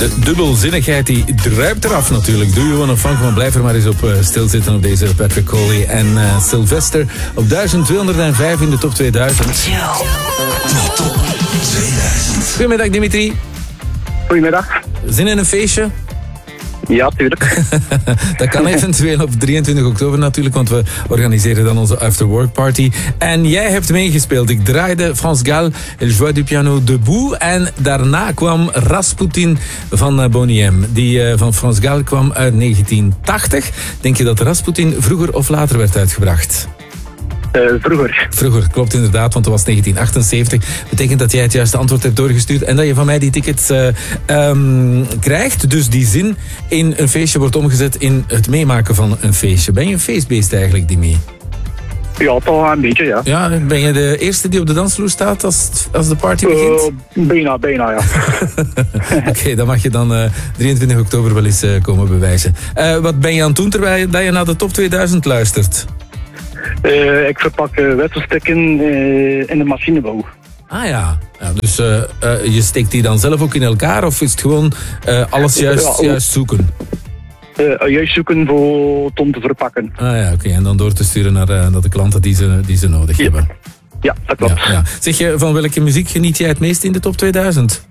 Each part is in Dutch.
De dubbelzinnigheid die druipt eraf natuurlijk. Do you wanna funk, maar blijf er maar eens op stilzitten op deze Patrick Coley en Sylvester op 1205 in de top 2000. Top 2000. Goedemiddag Dimitri. Goedemiddag. Zin in een feestje? Ja, tuurlijk. Dat kan eventueel op 23 oktober natuurlijk, want we organiseren dan onze afterwork party. En jij hebt meegespeeld. Ik draaide France Gall, El Joie du Piano Debout. En daarna kwam Rasputin van Boney M. Die van France Gall kwam uit 1980. Denk je dat Rasputin vroeger of later werd uitgebracht? Vroeger. Vroeger, klopt inderdaad, want dat was 1978. Betekent dat jij het juiste antwoord hebt doorgestuurd en dat je van mij die tickets krijgt. Dus die zin in een feestje wordt omgezet in het meemaken van een feestje. Ben je een feestbeest eigenlijk, Dimi? Ja, toch een beetje, ja. Ja, ben je de eerste die op de dansvloer staat als de party begint? Bijna, ja. Oké, dan mag je dan 23 oktober wel eens komen bewijzen. Wat ben je aan het doen terwijl dat je naar de top 2000 luistert? Ik verpak wisselstukken in de machinebouw. Ah ja, dus je steekt die dan zelf ook in elkaar of is het gewoon alles juist zoeken? Juist zoeken voor Tom te verpakken. Ah ja, oké. En dan door te sturen naar de klanten die ze nodig hebben. Ja, dat klopt. Ja. Zeg je, van welke muziek geniet jij het meest in de top 2000?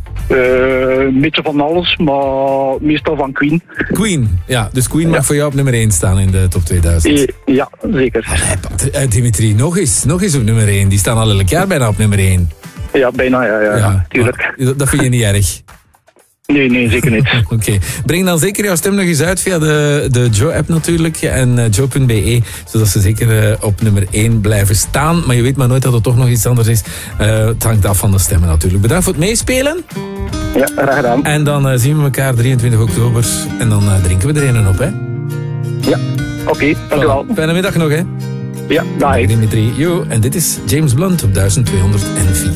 Een beetje van alles, maar meestal van Queen. Queen, ja. Dus Queen mag voor jou op nummer 1 staan in de top 2000. Ja, zeker. Dimitri, nog eens op nummer 1. Die staan al elk jaar bijna op nummer 1. Ja, bijna, ja tuurlijk. Dat vind je niet erg? Nee, zeker niet. Oké. Breng dan zeker jouw stem nog eens uit via de Joe-app natuurlijk en joe.be, zodat ze zeker op nummer 1 blijven staan. Maar je weet maar nooit dat het toch nog iets anders is. Het hangt af van de stemmen natuurlijk. Bedankt voor het meespelen. Ja, graag gedaan. En dan zien we elkaar 23 oktober en dan drinken we er een op, hè? Ja, oké, dankjewel. Fijne middag nog, hè? Ja, dag. Dimitri. En dit is James Blunt op 1204.